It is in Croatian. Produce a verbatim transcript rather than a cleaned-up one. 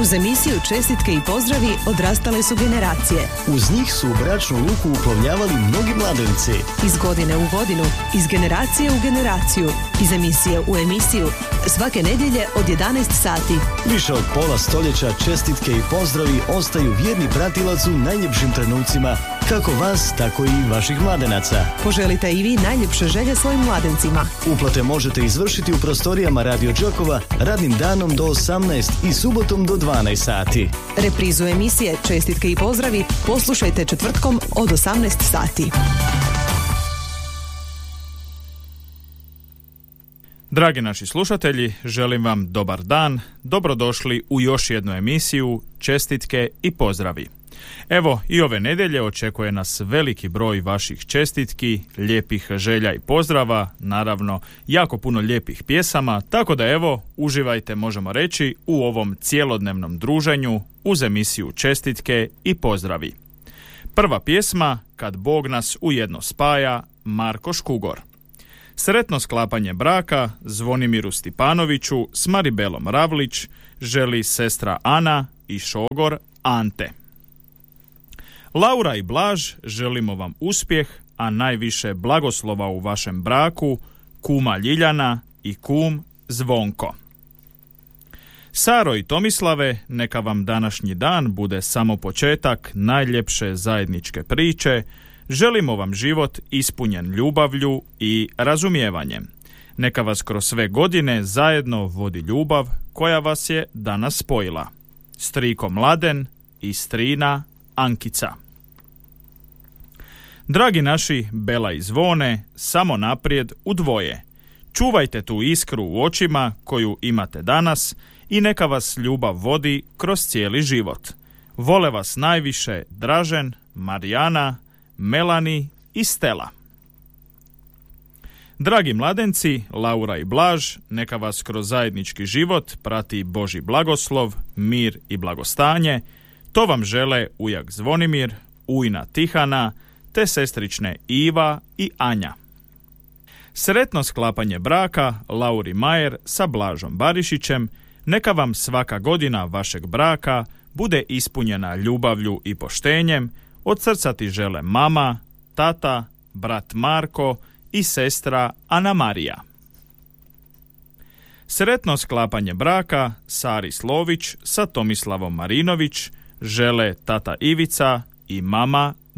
Uz emisiju Čestitke i pozdravi odrastale su generacije. Uz njih su u bračnu luku uplovljavali mnogi mladenci. Iz godine u godinu, iz generacije u generaciju, iz emisije u emisiju, svake nedjelje od jedanaest sati. Više od pola stoljeća čestitke i pozdravi ostaju vjerni pratilac u najljepšim trenucima, kako vas, tako i vaših mladenaca. Poželite i vi najljepše želje svojim mladencima. Uplate možete izvršiti u prostorijama Radio Đokova radnim danom do osamnaest i subotom do dvanaest sati. Reprizu emisije Čestitke i pozdravi poslušajte četvrtkom od osamnaest sati. Dragi naši slušatelji, želim vam dobar dan, dobrodošli u još jednu emisiju Čestitke i pozdravi. Evo, i ove nedjelje očekuje nas veliki broj vaših čestitki, lijepih želja i pozdrava, naravno jako puno lijepih pjesama, tako da evo, uživajte, možemo reći, u ovom cijelodnevnom druženju uz emisiju Čestitke i pozdravi. Prva pjesma, Kad Bog nas ujedno spaja, Marko Škugor. Sretno sklapanje braka Zvonimiru Stipanoviću s Maribelom Ravlić želi sestra Ana i šogor Ante. Laura i Blaž, želimo vam uspjeh, a najviše blagoslova u vašem braku, kuma Ljiljana i kum Zvonko. Saro i Tomislave, neka vam današnji dan bude samo početak najljepše zajedničke priče. Želimo vam život ispunjen ljubavlju i razumijevanjem. Neka vas kroz sve godine zajedno vodi ljubav koja vas je danas spojila. Striko Mladen i strina Ankica. Dragi naši Bela i Zvone, samo naprijed u dvoje. Čuvajte tu iskru u očima koju imate danas i neka vas ljubav vodi kroz cijeli život. Vole vas najviše Dražen, Marijana, Melani i Stela. Dragi mladenci, Laura i Blaž, neka vas kroz zajednički život prati Božji blagoslov, mir i blagostanje. To vam žele ujak Zvonimir, ujna Tihana, te sestrične Iva i Anja. Sretno sklapanje braka Lauri Majer sa Blažom Barišićem, neka vam svaka godina vašeg braka bude ispunjena ljubavlju i poštenjem. Od srca ti žele mama, tata, brat Marko i sestra Ana Marija. Sretno sklapanje braka Sari Slović sa Tomislavom Marinović žele tata Ivica i mama